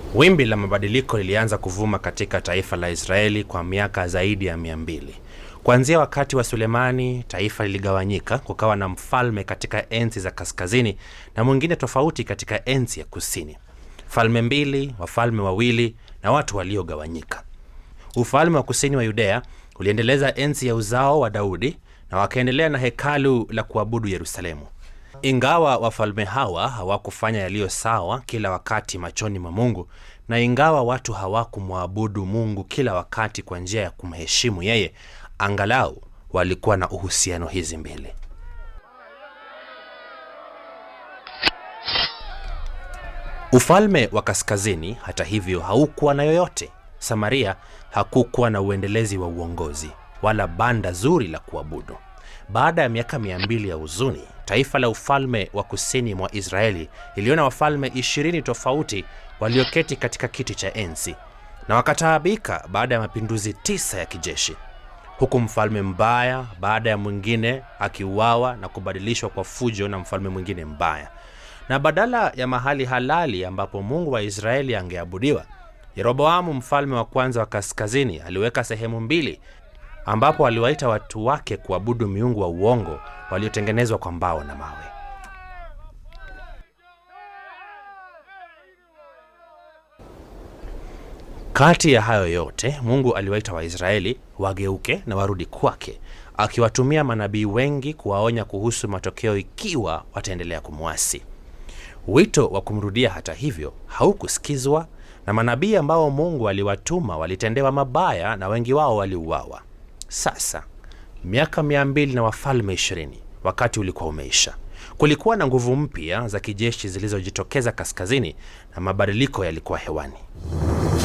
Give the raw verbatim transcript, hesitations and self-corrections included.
Wimbi la mabadiliko lilianza kuvuma katika taifa la Israeli kwa miaka zaidi ya mia mbili. Kuanzia wakati wa Sulemani, taifa liligawanyika, kukawa na mfalme katika enzi za kaskazini na mwingine tofauti katika enzi ya kusini. Falme mbili, wafalme wawili na watu waliogawanyika. Ufalme wa kusini wa Yudea uliendeleza enzi ya uzao wa Daudi na wakaendelea na hekalu la kuabudu Yerusalemu. Ingawa wafalme hawa hawakufanya yaliyo sawa kila wakati machoni mwa Mungu, na ingawa watu hawakumwabudu Mungu kila wakati kwa njia ya kumheshimu yeye, angalau walikuwa na uhusiano hizi mbili. Ufalme wa kaskazini, hata hivyo, haukuwa na yoyote. Samaria hakukuwa na uendelezi wa uongozi wala banda zuri la kuabudu. Baada ya miaka mia mbili ya huzuni, taifa la ufalme wa kusini mwa Israeli iliona wafalme ishirini tofauti walioketi katika kiti cha enzi, na wakataabika baada ya mapinduzi tisa ya kijeshi, huku mfalme mbaya baada ya mwingine akiuawa na kubadilishwa kwa fujo na mfalme mwingine mbaya. Na badala ya mahali halali ambapo Mungu wa Israeli angeabudiwa, Yeroboamu mfalme wa kwanza wa kaskazini aliweka sehemu mbili ambapo aliwaita watu wake kuabudu miungu wa uongo waliotengenezwa kwa mbao na mawe. Kati ya hayo yote, Mungu aliwaita Waisraeli wageuke na warudi kwake, akiwatumia manabii wengi kuwaonya kuhusu matokeo ikiwa wataendelea kumwasi. Wito wa kumrudia, hata hivyo, haukusikizwa, na manabii ambao Mungu aliwatuma walitendewa mabaya na wengi wao waliuawa. Sasa, miaka mia mbili na wafalme ishirini, wakati ulikuwa umeisha. Kulikuwa na nguvu mpya za kijeshi zilizojitokeza kaskazini na mabadiliko yalikuwa hewani.